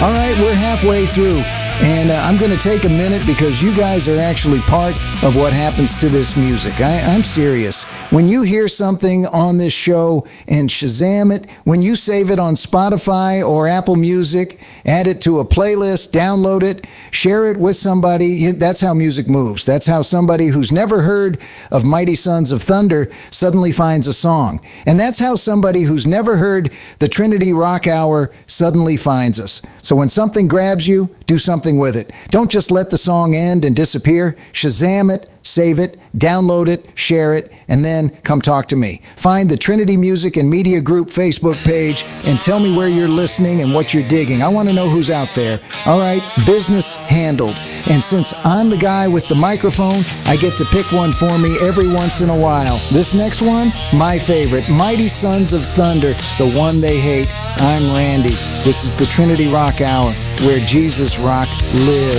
All right, we're halfway through, and I'm going to take a minute because you guys are actually part of what happens to this music. I'm serious. When you hear something on this show and Shazam it, when you save it on Spotify or Apple Music, add it to a playlist, download it, share it with somebody, that's how music moves. That's how somebody who's never heard of Mighty Sons of Thunder suddenly finds a song. And that's how somebody who's never heard the Trinity Rock Hour suddenly finds us. So when something grabs you, do something with it. Don't just let the song end and disappear. Shazam it, save it, download it, share it, and then come talk to me. Find the Trinity Music and Media Group Facebook page and tell me where you're listening and what you're digging. I want to know who's out there. All right, business handled. And since I'm the guy with the microphone, I get to pick one for me every once in a while. This next one, my favorite, Mighty Sons of Thunder, the one they hate. I'm Randy. This is the Trinity Rock Hour, where Jesus Rock lives.